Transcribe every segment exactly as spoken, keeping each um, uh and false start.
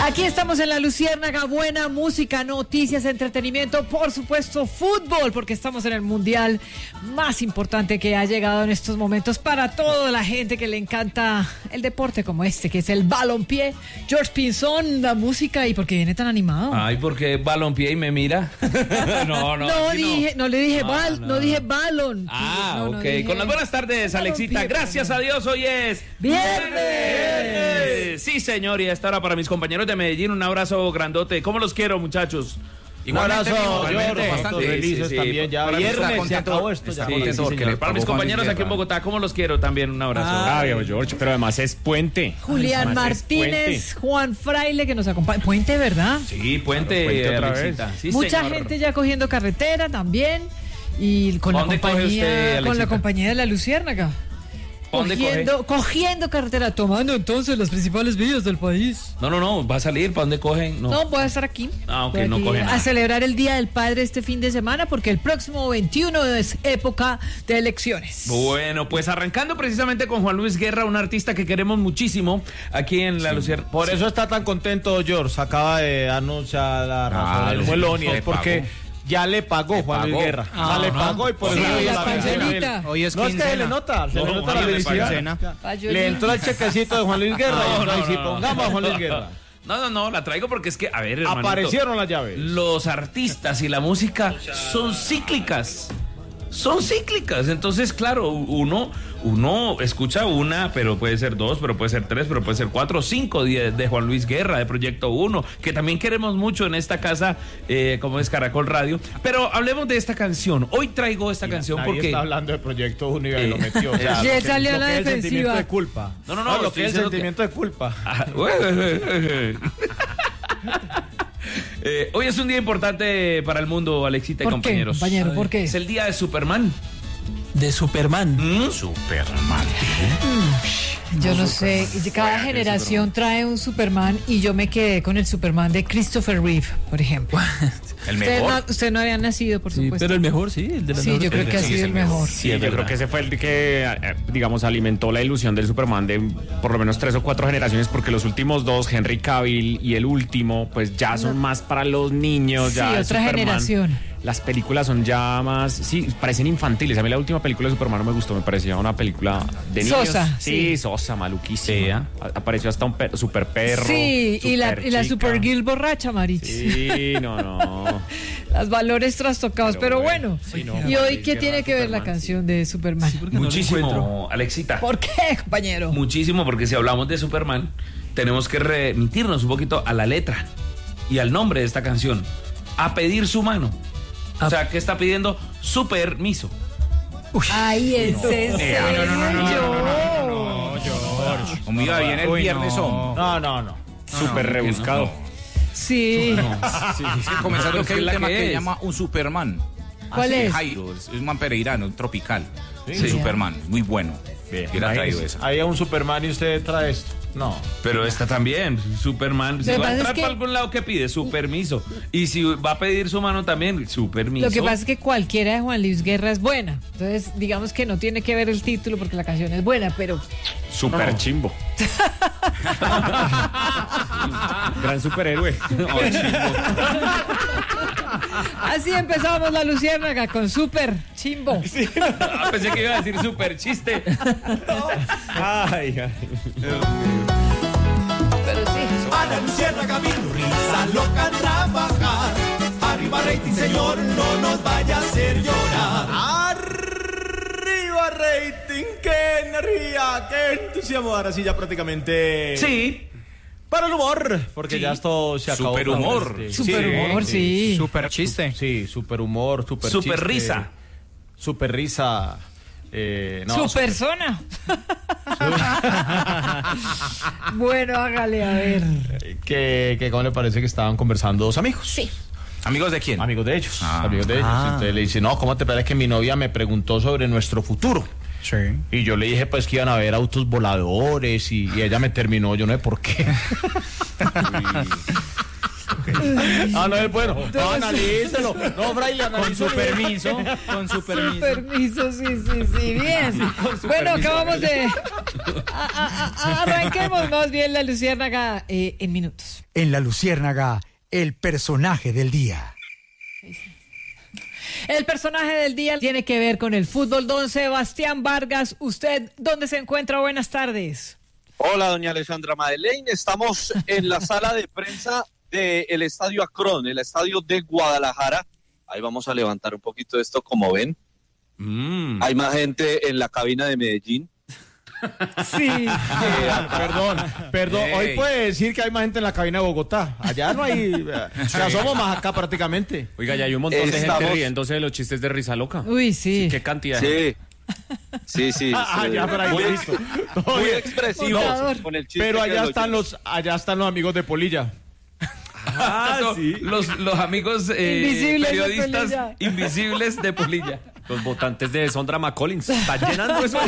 Aquí estamos en La Luciérnaga, buena música, noticias, entretenimiento, por supuesto fútbol, porque estamos en el mundial más importante que ha llegado en estos momentos para toda la gente que le encanta el deporte como este, que es el balompié. George Pinzón, la música, ¿y por qué viene tan animado? Ay, porque balompié y me mira. no, no, no, dije, no. no le dije no, bal, no, no dije balón. Ah, no, ok. no dije... Con las buenas tardes, Alexita. Gracias a Dios, hoy es viernes. Sí, señor, y a esta hora para mis compañeros de Medellín, un abrazo grandote. ¿Cómo los quiero, muchachos? Un abrazo, igualmente, yo, bastante felices sí, sí, también. sí. Ya Para viernes mis, se acabó esto. Ya. Sí, Sí, sí, sí, para mis compañeros aquí en Bogotá, ¿cómo los quiero? También un abrazo. Ah, bien, George, pero además es puente. Julián además Martínez, Juan Fraile que nos acompaña. Puente, ¿verdad? Sí, puente, claro, puente otra Alexita. vez. Sí, Mucha señor. gente ya cogiendo carretera también. Y con la ¿Dónde coge compañía, usted, con la Alexita? compañía de La Luciérnaga. ¿Dónde Cogiendo, cogiendo carretera, tomando entonces las principales vías del país. No, no, no, va a salir, ¿para dónde cogen? No, voy a estar aquí. Ah, ok, Voy no aquí coge nada. a celebrar el Día del Padre este fin de semana porque el próximo veintiuno es época de elecciones. Bueno, pues arrancando precisamente con Juan Luis Guerra, un artista que queremos muchísimo aquí en La Luciérnaga. Por eso está tan contento George. Acaba de anunciar la razón Claro, del sí, muelón y le es porque pagó. ya le pagó Le Juan Luis pagó. Guerra. Ah, Ah, le no. pagó y por Sí, eso la la cancelita. Hoy es No es que se le quincena. nota, se le No, nota la Juan Luis felicidad. quincena. Le entró el chequecito de Juan Luis Guerra No, y entró ahí, no, sí, no, no. pongamos a Juan Luis Guerra. No, no, no, la traigo porque es que, a ver, hermanito, Aparecieron las llaves. los artistas y la música son cíclicas. Son cíclicas. Entonces, claro, uno, uno escucha una, pero puede ser dos, pero puede ser tres, pero puede ser cuatro, cinco de, de Juan Luis Guerra, de Proyecto Uno, que también queremos mucho en esta casa, eh, como es Caracol Radio. Pero hablemos de esta canción. Hoy traigo esta canción Nadie porque... está hablando de Proyecto Uno y Eh, lo metió. O sea, Sí, lo él que- salió a lo la que es el defensiva. sentimiento de culpa. No, no, no, lo estoy que es el diciendo que- sentimiento de culpa. Ah, eh, hoy es un día importante para el mundo, Alexita y ¿Por qué, compañeros. compañero? ¿Por qué? Es el día de Superman. De Superman. ¿Mm? Superman. Yo no sé, cada generación trae un Superman y yo me quedé con el Superman de Christopher Reeve, por ejemplo. El Usted mejor. no, usted no había nacido, por Sí, supuesto. pero el mejor, sí, el de la Sí, yo creo que ha sí, sido es el mejor. Sí, Sí, yo es creo verdad. que ese fue el que, eh, digamos, alimentó la ilusión del Superman de por lo menos tres o cuatro generaciones, porque los últimos dos, Henry Cavill y el último, pues ya son más para los niños. Sí, ya otra Superman, generación. Las películas son ya más, sí, parecen infantiles. A mí la última película de Superman no me gustó, me parecía una película de niños. Sosa, Sí, sí. sosa, maluquísima. Sí, ¿eh? A- Apareció hasta un per- super perro. Sí, y la, super y la chica. Supergirl borracha, Marich. Sí, no, no. Los valores trastocados, pero, Pero bueno. bueno, sí, no, ¿Y Juan hoy Luis qué Guerra, tiene que ver la Superman, canción de Superman? Muchísimo, Alexita. ¿Por qué, compañero? Muchísimo, porque si hablamos de Superman, tenemos que remitirnos un poquito a la letra y al nombre de esta canción. A pedir su mano. O sea, ¿qué está pidiendo? Su permiso. Ay, ese es Eh, no, no, no, no, no, no, no, no, George. Como iba bien el Uy, viernes no. son. No, no, no. Súper rebuscado. Sí. Sí, sí, sí, comenzando que hay un ¿La tema que que se es? llama un Superman. ¿Cuál Sí, es? Jairo, es un man pereirano, un tropical. Sí. Un Superman, muy bueno. Bien, Hubiera traído esa. Había un Superman y usted trae esto. No. Pero esta también, Superman. Si Lo que va a pasa es entrar que- para algún lado, ¿qué pide? Su permiso. Y si va a pedir su mano también, su permiso. Lo que pasa es que cualquiera de Juan Luis Guerra es buena. Entonces, digamos que no tiene que ver el título porque la canción es buena, pero Súper chimbo. Gran superhéroe. así empezamos La Luciérnaga con Super Chimbo. Ah, pensé que iba a decir super chiste. Ay, ay. Pero sí. A la Luciérnaga vino risa loca a trabajar. Arriba rating, señor, no nos vaya a hacer llorar. Arriba rating, qué energía, qué entusiasmo. Ahora sí ya prácticamente. Sí. Para el humor, porque Sí. ya esto se acabó. Superhumor. Sí, Super humor, sí. Super chiste. Sí, super humor, super Super chiste, risa. Super risa. Eh, no, Su persona. Bueno, hágale a ver. que, que cómo le parece que estaban conversando dos amigos. Sí. ¿Amigos de quién? Amigos de ellos, Ah. amigos de ellos. Ah. Entonces le dice, no, ¿cómo te parece que mi novia me preguntó sobre nuestro futuro? Sí. Y yo le dije pues que iban a haber autos voladores y, y ella me terminó, yo no sé por qué. Ah, no es bueno. No, analícelo. No, Fraile, Con analícelo. su permiso. Con su Su permiso. permiso, sí, sí, sí, bien. Bueno, acabamos de a, a, arranquemos más bien la Luciérnaga eh, en minutos. En la Luciérnaga, el personaje del día. El personaje del día tiene que ver con el fútbol. Don Sebastián Vargas, ¿usted dónde se encuentra? Buenas tardes. Hola, doña Alessandra Madeleine. Estamos en la sala de prensa del Estadio Akron, el estadio de Guadalajara. Ahí vamos a levantar un poquito esto, como ven. Mm. Hay más gente en la cabina de Medellín. Sí. Eh, perdón, perdón. Hey. Hoy puede decir que hay más gente en la cabina de Bogotá. Allá no hay. O sea, somos más acá prácticamente. Oiga, ya hay un montón Estamos... de gente riéndose de los chistes de risa loca. Uy, sí. Sí, qué cantidad. Sí. Sí, sí. Ah, sí. ya, pero ahí muy, listo. Todo muy bien. expresivos Contador. con el chiste. Pero que allá lo están lleva. los, allá están los amigos de Polilla. Ah, no, sí. los, los amigos eh, Invisibles de periodistas Polilla. invisibles de Polilla. Los votantes de Sondra McCollins. Están llenando eso.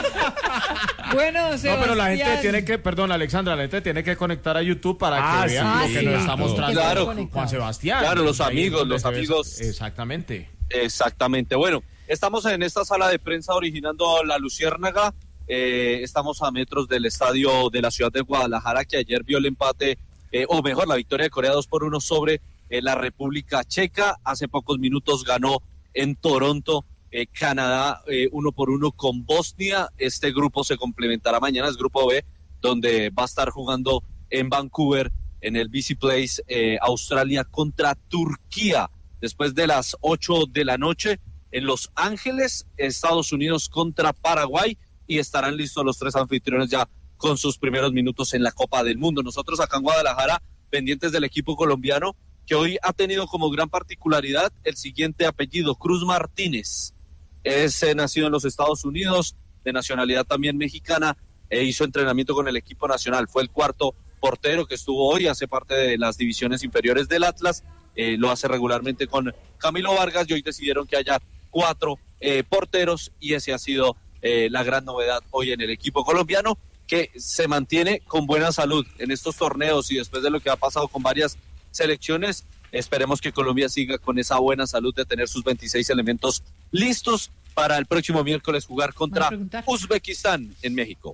Bueno, Sebastián. No, pero la gente tiene que, perdón, Alexandra, la gente tiene que conectar a YouTube para Ah, que vean sí. lo Ah, que sí. nos está mostrando Claro. Juan Sebastián. Claro, los Ahí amigos, donde los se ve amigos. eso. Exactamente. Exactamente. Bueno, estamos en esta sala de prensa originando la Luciérnaga. Eh, estamos a metros del estadio de la ciudad de Guadalajara, que ayer vio el empate, eh, o mejor, la victoria de Corea dos por uno sobre eh, la República Checa. Hace pocos minutos ganó en Toronto eh, Canadá eh, uno por uno con Bosnia. Este grupo se complementará mañana, es grupo B, donde va a estar jugando en Vancouver, en el B C Place, eh, Australia contra Turquía. Después de las ocho de la noche, en Los Ángeles, Estados Unidos contra Paraguay, y estarán listos los tres anfitriones ya con sus primeros minutos en la Copa del Mundo. Nosotros acá en Guadalajara, pendientes del equipo colombiano, que hoy ha tenido como gran particularidad el siguiente apellido, Cruz Martínez. Es eh, nacido en los Estados Unidos, de nacionalidad también mexicana, e hizo entrenamiento con el equipo nacional. Fue el cuarto portero que estuvo hoy, hace parte de las divisiones inferiores del Atlas, eh, lo hace regularmente con Camilo Vargas, y hoy decidieron que haya cuatro eh, porteros, y ese ha sido eh, la gran novedad hoy en el equipo colombiano, que se mantiene con buena salud en estos torneos, y después de lo que ha pasado con varias selecciones, esperemos que Colombia siga con esa buena salud de tener sus veintiséis elementos listos para el próximo miércoles jugar contra Uzbekistán en México.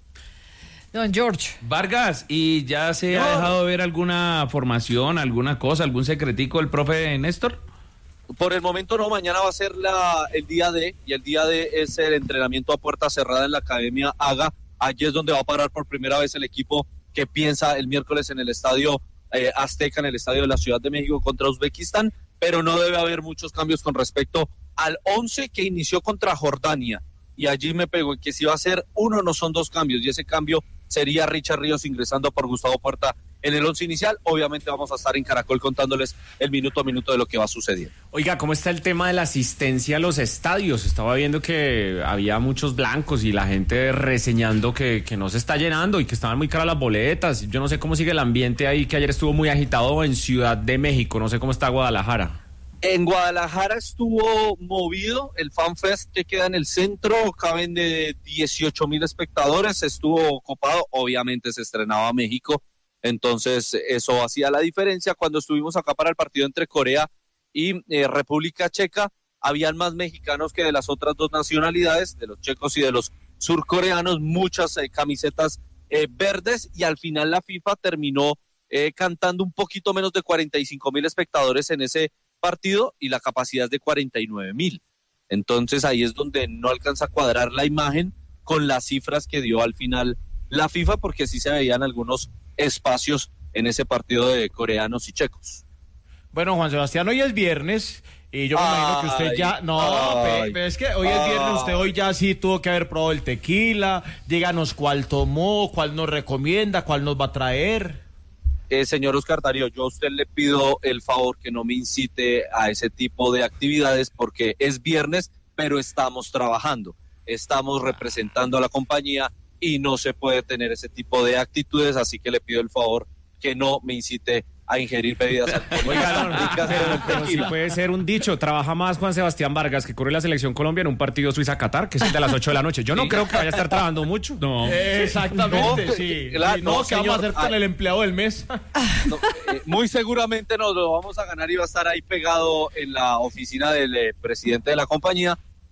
Don George. Vargas, ¿y ya se ha dejado ver alguna formación, alguna cosa, algún secretico del profe Néstor? Por el momento no, mañana va a ser la, el día D, y el día D es el entrenamiento a puerta cerrada en la Academia Haga. Allí es donde va a parar por primera vez el equipo que piensa el miércoles en el estadio eh, Azteca, en el estadio de la Ciudad de México contra Uzbekistán, pero no debe haber muchos cambios con respecto al once que inició contra Jordania, y allí me pego en que si va a ser uno, no son dos cambios, y ese cambio sería Richard Ríos ingresando por Gustavo Puerta en el once inicial. Obviamente vamos a estar en Caracol contándoles el minuto a minuto de lo que va a suceder. Oiga, ¿cómo está el tema de la asistencia a los estadios? Estaba viendo que había muchos blancos y la gente reseñando que, que no se está llenando y que estaban muy caras las boletas. Yo no sé cómo sigue el ambiente ahí, que ayer estuvo muy agitado en Ciudad de México. No sé cómo está Guadalajara. En Guadalajara estuvo movido el FanFest, que queda en el centro, caben de dieciocho mil espectadores, estuvo copado, obviamente se estrenaba México, entonces eso hacía la diferencia. Cuando estuvimos acá para el partido entre Corea y eh, República Checa, habían más mexicanos que de las otras dos nacionalidades, de los checos y de los surcoreanos, muchas eh, camisetas eh, verdes, y al final la FIFA terminó eh, cantando un poquito menos de cuarenta y cinco mil espectadores en ese partido, y la capacidad es de cuarenta y nueve mil. Entonces ahí es donde no alcanza a cuadrar la imagen con las cifras que dio al final la FIFA, porque sí se veían algunos espacios en ese partido de coreanos y checos. Bueno, Juan Sebastián, hoy es viernes y yo me Ay, imagino que usted ya... No, ay, pero es que hoy es viernes, usted hoy ya sí tuvo que haber probado el tequila. Díganos cuál tomó, cuál nos recomienda, cuál nos va a traer. Eh, señor Oscar Darío, yo a usted le pido el favor que no me incite a ese tipo de actividades, porque es viernes, pero estamos trabajando, estamos representando a la compañía y no se puede tener ese tipo de actitudes, así que le pido el favor que no me incite a ingerir bebidas alcohólicas. Oiga, no, no, pero, pero sí puede ser un dicho. Trabaja más Juan Sebastián Vargas, que corre la selección Colombia, en un partido Suiza-Qatar, que es el de las ocho de la noche. Yo no Sí. creo que vaya a estar trabajando mucho. No. Exactamente, No, sí. claro, Sí, no, no, ¿qué vamos a hacer señor. con el empleado del mes? No, eh, muy seguramente nos lo vamos a ganar y va a estar ahí pegado en la oficina del eh, presidente de la compañía,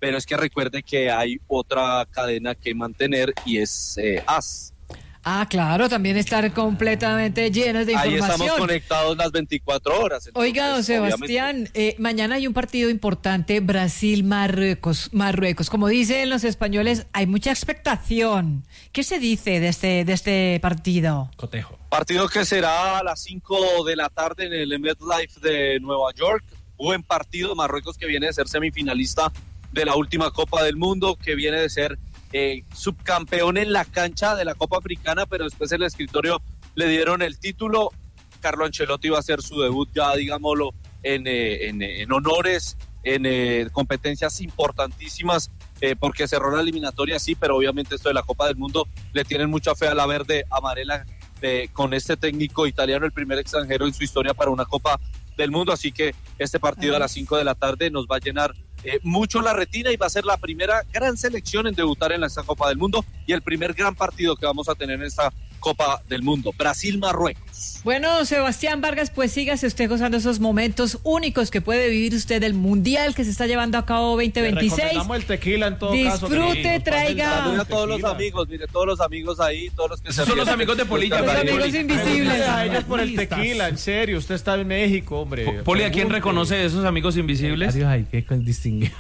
pero es que recuerde que hay otra cadena que mantener y es eh, A S. Ah, claro, también estar completamente llenos de Ahí información. estamos conectados las veinticuatro horas. Entonces, Oiga, don Sebastián, eh, mañana hay un partido importante, Brasil-Marruecos. Marruecos. Como dicen los españoles, hay mucha expectación. ¿Qué se dice de este, de este partido? Cotejo. Partido que será a las cinco de la tarde en el MetLife de Nueva York. Buen partido, Marruecos que viene de ser semifinalista de la última Copa del Mundo, que viene de ser eh, subcampeón en la cancha de la Copa Africana, pero después en el escritorio le dieron el título. Carlo Ancelotti va a hacer su debut ya, digámoslo, en, eh, en, en honores, en eh, competencias importantísimas, eh, porque cerró la eliminatoria, sí, pero obviamente esto de la Copa del Mundo le tienen mucha fe a la verde amarela, eh, con este técnico italiano, el primer extranjero en su historia para una Copa del Mundo, así que este partido a las cinco de la tarde nos va a llenar eh, mucho la retina y va a ser la primera gran selección en debutar en esta Copa del Mundo y el primer gran partido que vamos a tener en esta Copa del Mundo, Brasil-Marruecos. Bueno, Sebastián Vargas, pues sígase usted gozando esos momentos únicos que puede vivir usted del Mundial que se está llevando a cabo veinte veintiséis. Recomendamos el tequila en todo caso. Disfrute, traiga. Saludos a todos los amigos, mire, todos los amigos ahí, todos los que se Son los ríen. amigos de Polilla. Los para amigos Poli. invisibles. A ellos por el tequila, en serio. Usted está en México, hombre. Poli, ¿a quién Pregunte. reconoce de esos amigos invisibles? Ay, qué distinguido.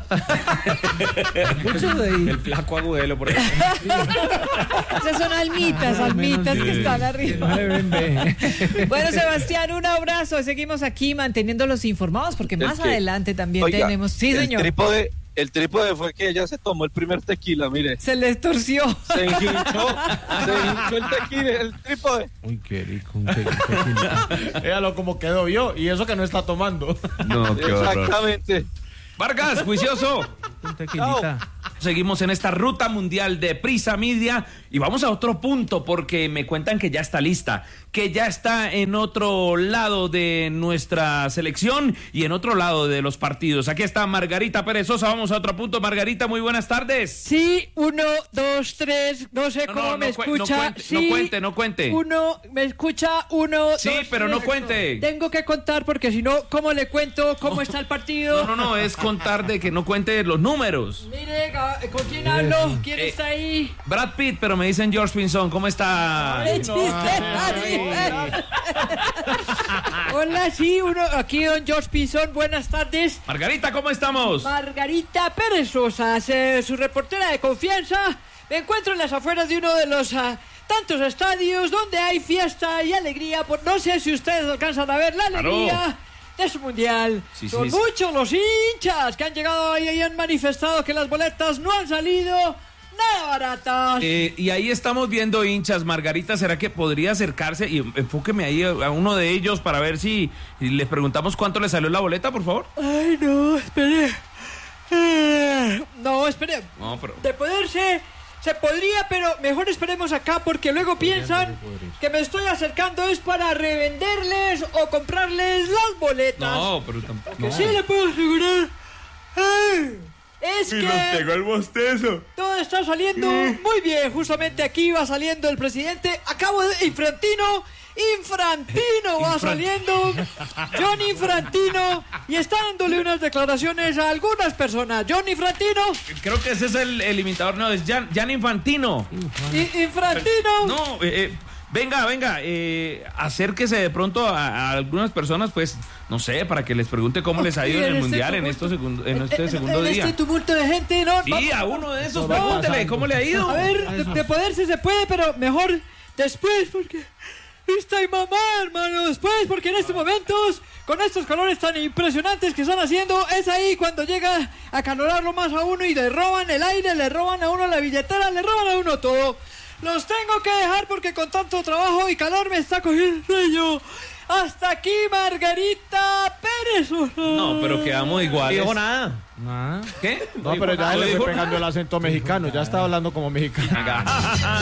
El flaco Agudelo, por ejemplo. Esas son almitas, almitas que están arriba. Bueno, Sebastián, un abrazo. Seguimos aquí manteniéndolos informados porque El más que- adelante también Oiga, tenemos. Sí, el señor. Trípode, el trípode fue que ella se tomó el primer tequila, mire. Se les torció. Se hinchó, se hinchó el tequila, el trípode. Uy, qué rico. Un te- tequila. Véalo como quedó yo. Y eso que no está tomando. No, qué horror. Exactamente. Vargas, juicioso. Un tequilita. Seguimos en esta ruta mundial de Prisa Media y vamos a otro punto porque me cuentan que ya está lista, que ya está en otro lado de nuestra selección y en otro lado de los partidos. Aquí está Margarita Pérez Sosa, vamos a otro punto. Margarita, muy buenas tardes. Sí, uno, dos, tres, no sé No, cómo no, me no cue- escucha. no cuente, sí, no cuente, no cuente. Uno, me escucha, uno, Sí, dos, pero no tres. cuente. Tengo que contar porque si no, ¿cómo le cuento cómo está el partido? No, no, no, es contar de que no cuente los números. Mire, ga- ¿con quién hablo? ¿Quién Eh, está ahí? Brad Pitt, pero me dicen George Pinzón, ¿cómo está? ¡Qué chiste! Hola, sí, uno, aquí don George Pinzón, buenas tardes. Margarita, ¿cómo estamos? Margarita Pérez Sosa, eh, su reportera de confianza. Me encuentro en las afueras de uno de los ah, tantos estadios donde hay fiesta y alegría. Por, no sé si ustedes alcanzan a ver la alegría Claro. de su mundial. Sí, Son sí, sí. muchos los hinchas que han llegado ahí y han manifestado que las boletas no han salido nada baratas. Eh, y ahí estamos viendo hinchas. Margarita, ¿será que podría acercarse y enfóqueme ahí a a uno de ellos para ver si, si les preguntamos cuánto le salió la boleta, por favor? Ay, no, espere. Eh, no, espere. No, pero... De poderse, se podría, pero mejor esperemos acá porque luego piensan que me estoy acercando es para revenderles o comprarles las boletas. No, pero tampoco... Que sí le puedo asegurar. Ay, es que el bostezo. todo está saliendo muy bien. Justamente aquí va saliendo el presidente. Acabo de... Infrantino. Infrantino va Infran- saliendo. John Infrantino. Y está dándole unas declaraciones a algunas personas. John Infrantino. Creo que ese es el, el imitador, no, es Jan, Jan Infantino. I- Infrantino. No, eh, eh, venga, venga, eh, acérquese de pronto a, a algunas personas, pues, no sé, para que les pregunte cómo les ha ido en el este Mundial en, tumulto- estos segun- en en- este en- segundo en día. este tumulto de gente, ¿no? Sí, Vamos- a uno de esos, No, pregúntele cómo le ha ido. A ver, de, de poderse se puede, pero mejor después, porque está mi mamá, hermano, después, porque en estos momentos, con estos calores tan impresionantes que están haciendo, es ahí cuando llega a calorarlo más a uno y le roban el aire, le roban a uno la billetera, le roban a uno todo. Los tengo que dejar porque con tanto trabajo y calor me está cogiendo el sueño. Hasta aquí, Margarita Pérez. No, pero quedamos iguales. dijo nada. Nada. ¿Qué? No, pero ya No le dijo fue pegando el acento mexicano. Ya estaba hablando como mexicano. nada.